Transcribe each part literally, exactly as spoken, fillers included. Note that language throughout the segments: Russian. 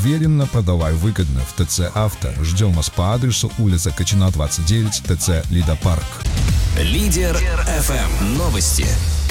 Уверенно, продавай выгодно в ТЦ «Авто». Ждем вас по адресу улица Качина, двадцать девять, ТЦ «Лидопарк». Лидер эф эм. Новости.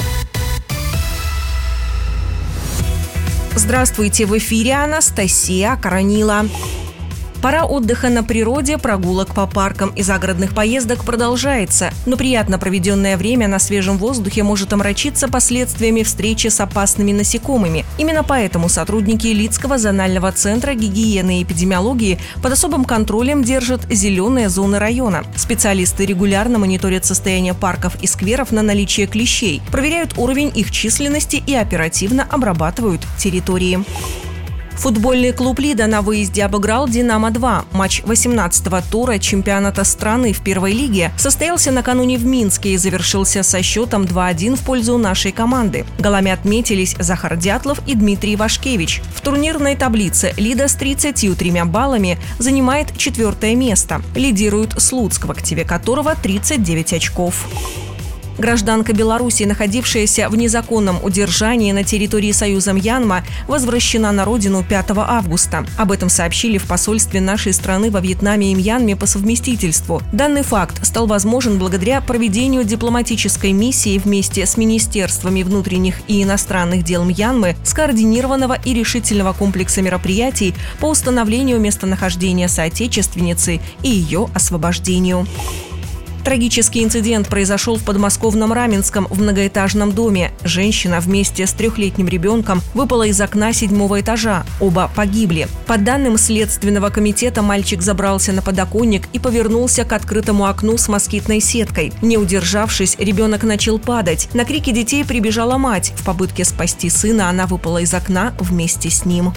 Здравствуйте, в эфире Анастасия Коронила. Пора отдыха на природе, прогулок по паркам и загородных поездок продолжается, но приятно проведенное время на свежем воздухе может омрачиться последствиями встречи с опасными насекомыми. Именно поэтому сотрудники Лидского зонального центра гигиены и эпидемиологии под особым контролем держат зеленые зоны района. Специалисты регулярно мониторят состояние парков и скверов на наличие клещей, проверяют уровень их численности и оперативно обрабатывают территории. Футбольный клуб «Лида» на выезде обыграл «Динамо-два». Матч восемнадцатого тура чемпионата страны в первой лиге состоялся накануне в Минске и завершился со счетом два-один в пользу нашей команды. Голами отметились Захар Дятлов и Дмитрий Вашкевич. В турнирной таблице «Лида» с тридцатью тремя баллами занимает четвертое место. Лидирует Слуцк, в активе которого тридцать девять очков. Гражданка Беларуси, находившаяся в незаконном удержании на территории Союза Мьянма, возвращена на родину пятого августа. Об этом сообщили в посольстве нашей страны во Вьетнаме и Мьянме по совместительству. Данный факт стал возможен благодаря проведению дипломатической миссии вместе с министерствами внутренних и иностранных дел Мьянмы, скоординированного и решительного комплекса мероприятий по установлению местонахождения соотечественницы и ее освобождению. Трагический инцидент произошел в подмосковном Раменском в многоэтажном доме. Женщина вместе с трехлетним ребенком выпала из окна седьмого этажа. Оба погибли. По данным Следственного комитета, мальчик забрался на подоконник и повернулся к открытому окну с москитной сеткой. Не удержавшись, ребенок начал падать. На крики детей прибежала мать. В попытке спасти сына она выпала из окна вместе с ним.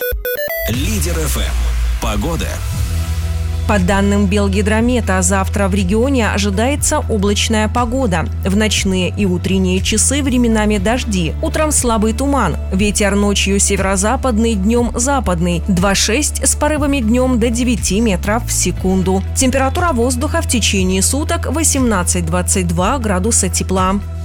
Лидер эф эм. Погода. По данным Белгидромета, завтра в регионе ожидается облачная погода. В ночные и утренние часы временами дожди. Утром слабый туман. Ветер ночью северо-западный, днем западный. два-шесть с порывами днем до девяти метров в секунду. Температура воздуха в течение суток восемнадцать-двадцать два градуса тепла.